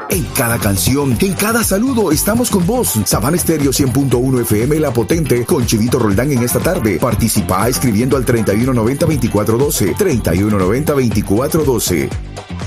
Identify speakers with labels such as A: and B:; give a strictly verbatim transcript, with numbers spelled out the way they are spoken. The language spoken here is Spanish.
A: En cada canción, en cada saludo, estamos con vos. Sabana Estéreo cien punto uno F M La Potente con Chivito Roldán en esta tarde. Participa escribiendo al treinta y uno noventa veinticuatro doce. treinta y uno noventa veinticuatro doce.